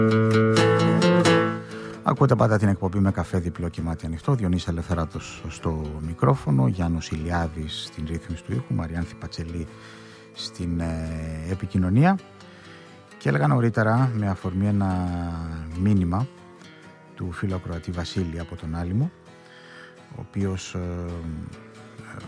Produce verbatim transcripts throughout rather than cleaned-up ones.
Ακούτε πάντα την εκπομπή με καφέ διπλό και μάτι ανοιχτό. Διονύσης Ελευθεράτος στο μικρόφωνο, Γιάννος Ηλιάδης στην ρύθμιση του ήχου, Μαριάνθη Πατσελή στην ε, επικοινωνία. Και έλεγα νωρίτερα, με αφορμή ένα μήνυμα του φίλου ακροατή Βασίλη από τον Άλυμο, ο οποίος ε, ε,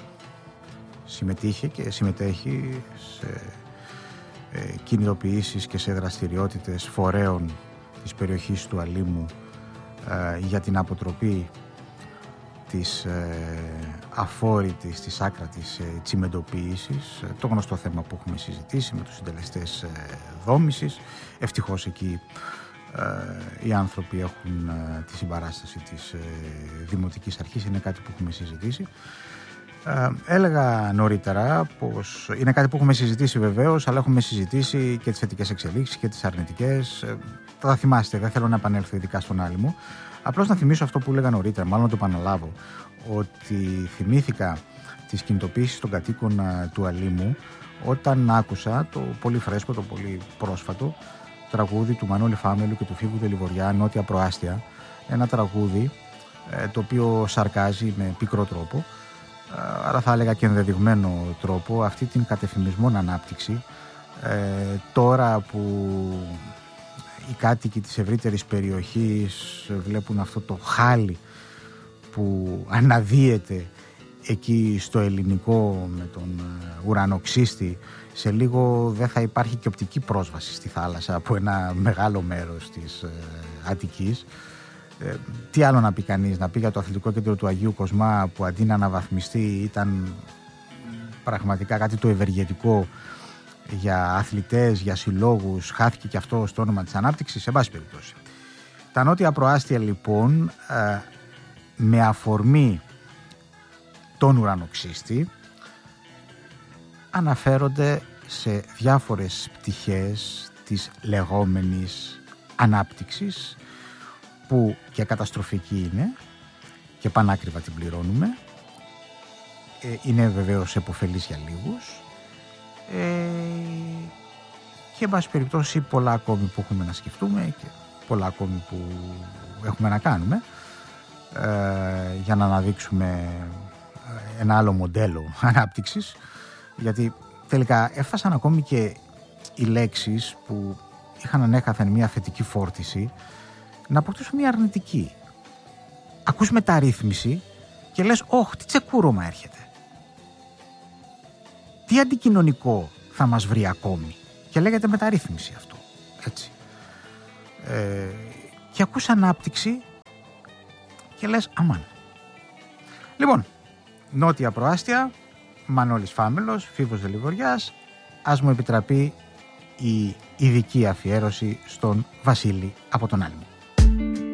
συμμετείχε και συμμετέχει σε ε, κινητοποιήσεις και σε δραστηριότητες φορέων της περιοχής του Αλήμου ε, για την αποτροπή της ε, αφόρητης, της άκρατης ε, τσιμεντοποίησης, ε, το γνωστό θέμα που έχουμε συζητήσει με τους συντελεστές ε, δόμησης. Ευτυχώς εκεί ε, οι άνθρωποι έχουν ε, τη συμπαράσταση της ε, Δημοτικής Αρχής, είναι κάτι που έχουμε συζητήσει. Ε, έλεγα νωρίτερα πως είναι κάτι που έχουμε συζητήσει βεβαίως, αλλά έχουμε συζητήσει και τις θετικές εξελίξεις και τις αρνητικές. Ε, θα θυμάστε, δεν θέλω να επανέλθω ειδικά στον Άλυμο. Απλώς να θυμίσω αυτό που έλεγα νωρίτερα, μάλλον να το επαναλάβω, ότι θυμήθηκα τις κινητοποίησεις των κατοίκων του Αλήμου όταν άκουσα το πολύ φρέσκο, το πολύ πρόσφατο τραγούδι του Μανώλη Φάμελου και του Φίβου Δελιβοριά, Νότια Προάστια. Ένα τραγούδι ε, το οποίο σαρκάζει με πικρό τρόπο, ε, αλλά θα έλεγα και ενδεδειγμένο τρόπο, αυτή την κατεφημισμόν ανάπτυξη, ε, τώρα που οι κάτοικοι της ευρύτερης περιοχής βλέπουν αυτό το χάλι που αναδύεται εκεί στο ελληνικό με τον ουρανοξύστη. Σε λίγο δεν θα υπάρχει και οπτική πρόσβαση στη θάλασσα από ένα μεγάλο μέρος της ε, Αττικής. Ε, τι άλλο να πει κανείς, να πει για το αθλητικό κέντρο του Αγίου Κοσμά, που αντί να αναβαθμιστεί ήταν πραγματικά κάτι το ευεργετικό για αθλητές, για συλλόγους, χάθηκε και αυτό στο όνομα της ανάπτυξης, σε πάση περιπτώσει. Τα νότια προάστια λοιπόν, ε, με αφορμή τον ουρανοξύστη, αναφέρονται σε διάφορες πτυχές της λεγόμενης ανάπτυξης, που και καταστροφική είναι και πανάκριβα την πληρώνουμε, ε, είναι βεβαίως επωφελής για λίγους, ε, και εν πάση περιπτώσει πολλά ακόμη που έχουμε να σκεφτούμε και πολλά ακόμη που έχουμε να κάνουμε ε, για να αναδείξουμε ένα άλλο μοντέλο ανάπτυξης, γιατί τελικά έφτασαν ακόμη και οι λέξεις που είχαν ανέκαθεν μια θετική φόρτιση να αποκτήσουν μια αρνητική. Ακούς μεταρρύθμιση και λες, όχ, τι τσεκούρωμα έρχεται, τι αντικοινωνικό θα μας βρει ακόμη, και λέγεται μεταρρύθμιση αυτό, έτσι. Ε, και ακούς ανάπτυξη και λες, αμάν. Λοιπόν, νότια προάστια, Μανώλης Φάμελος, Φίβος Δελιβοριάς. Ας μου επιτραπεί η ειδική αφιέρωση στον Βασίλη από τον Άλυμο.